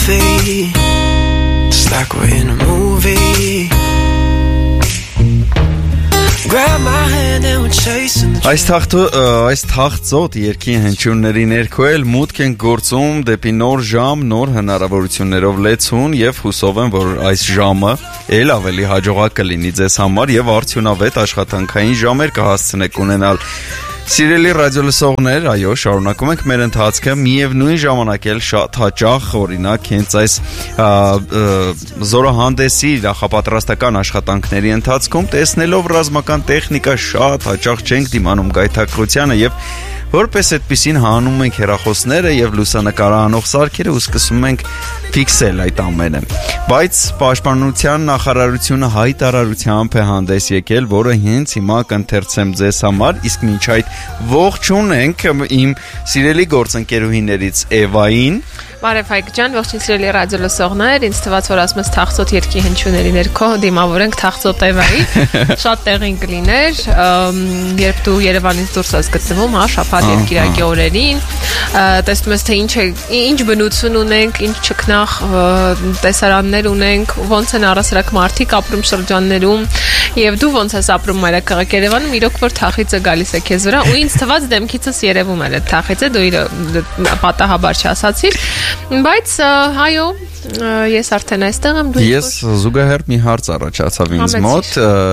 feet. It's like we're in a movie. Grab my hand and we're chasing the Այս թախծոտ երկի հնչյունների ներքո էլ մուտք են գործում դեպի նոր ժամ, նոր հնարավորություններով լեցուն եւ հուսով եմ, որ այս ժամը էլ ավելի հաջողակ կլինի ձեզ համար եւ արդյունավետ աշխատանքային ժամեր կհասցնեք ունենալ։ Սիրելի ռադիոլսողներ, այո, շարունակում ենք մեր ընթացքը, միևնույն ժամանակ էլ շատ հաճախ, օրինակ, հենց այս զորահանդեսի նախապատրաստական աշխատանքների ընթացքում տեսնելով ռազմական տեխնիկա շատ հաճախ չենք դիմանում գայթակղությանը եւ որպես այդպեսին հանում ենք հեռախոսները եւ լուսանկարահանող սարքերը ու սկսում ենք ֆիքսել այդ ամենը։ Բայց Պաշտպանության նախարարությունը հայտարարությամբ է հանդես եկել, որը հենց հիմա կընթերցեմ ձեզ համար, իսկ մինչ այդ ողջունենք իմ սիրելի գործընկերուհիներից Էվային։ Բարև Հայկ ջան, ողջույն սիրելի ռադիոլսողներ, ինձ թվաց, որ ասում ես թախծոտ երկի հնչյունների ներքո դիմավորենք թախծոտ Էվայի, շատ տեղին կլիներ, երբ դու Երևանից դուրս ես գտնվում, հա, շաբաթ երկիրակի օրերին, տեսնում ես թե ինչ բնություն ունենք, ինչ ճգնախ տեսարաններ ունենք, ոնց են առասարակ մարդիկ ապրում շրջաններում, եւ դու ոնց ես ապրում մայրաքաղաք Երևանում, իրոք որ թախիծը գալիս է քեզ վրա, ու ինձ թվաց դեմքիցս երևում էր այդ թախիծը, դու պատահաբար չասացիր, բայց հայո ես արդեն այստեղ եմ, ես զուգահեռ մի հարց առաջացավ ինձ մոտ,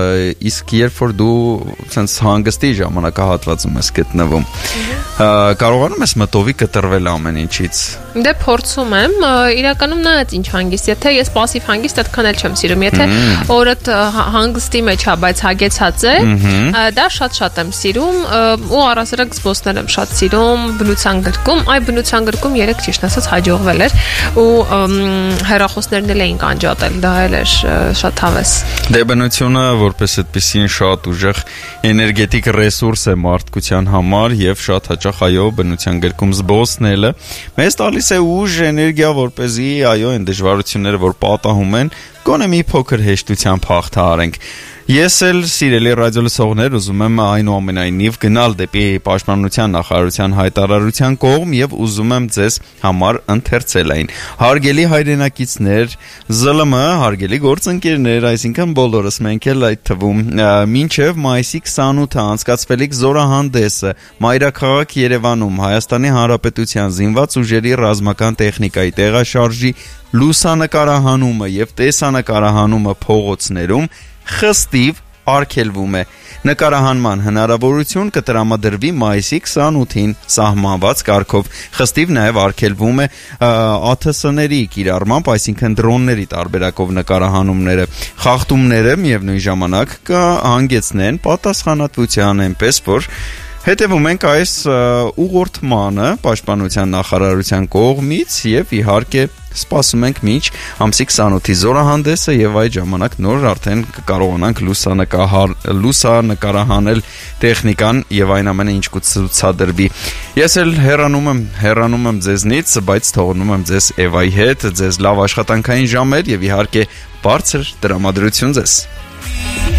իսկ երբ որ դու ցենց հանգստի ժամանակահատվածում ես գտնվում, կարողանում ես մտովի կտրվել ամեն ինչից։ Դե փորձում եմ, իրականում նայած ինչ հանգիստ, եթե ես пассив հանգիստ այդքան էլ չեմ սիրում, եթե օրդ հանգստի մեջ է, բայց հագեցած է, դա շատ եմ սիրում, ու առասարակ զբոսնել եմ շատ սիրում, բնության գրկում, այ բնության գրկում երեք ճիշտ ասած հաջողվել էր, ու հեռախոսներն էլ էին կանջատել, դա էլ էր շատ հավես։ Դե բնությունը որպես այդպեսին շատ ուժեղ էներգետիկ ռեսուրս է մարդկության համար եւ շատ հաճախ այո բնության գրկում զբոսնելը մեզ տալիս է ուժ, էներգիա, որպեսզի այո այն դժվարությունները, որ պատահում են, գոնե մի փոքր հեշտությամբ հաղթահարենք։ Ես էլ սիրելի ռադիոլսողներ ուզում եմ այնուամենայնիվ գնալ դեպի Պաշտպանության նախարարության հայտարարության կողմ եւ ուզում եմ ձեզ համար ընթերցել այն։ Հարգելի հայրենակիցներ, ԶԼՄ, հարգելի գործընկերներ, այսինքն բոլորս մենք էլ այդ թվում, մինչև մայիսի 28-ը անցկացվելիք զորահանդեսը մայրաքաղաք Երևանում Հայաստանի Հանրապետության զինված ուժերի ռազմական տեխնիկայի տեղաշարժի լուսանկարահանումը եւ տեսանկարահանումը փողոցներում խստիվ արգելվում է։ Նկարահանման հնարավորություն կտրամադրվի մայիսի 28-ին սահմանված կարգով։ Խստիվ նաև արգելվում է ԱԹՍ-ների կիրառմամբ, այսինքն դրոնների տարբերակով նկարահանումները։ Խախտումները միևնույն ժամանակ կհանգեցնեն պատասխանատվության, այնպես որ հետևում ենք այս ուղղորդմանը Պաշտպանության նախարարության կողմից եւ իհարկե սպասում ենք մինչ ամսի 28-ի զորահանդեսը եւ այդ ժամանակ նոր արդեն կկարողանանք լուսանկարահանել տեխնիկան եւ այն ամենը ինչ կցուցադրվի։ Ես էլ հեռանում եմ ձեզնից, բայց թողնում եմ ձեզ Էվայի հետ, ձեզ լավ աշխատանքային ժամեր եւ իհարկե բարձր տրամադրություն ձեզ։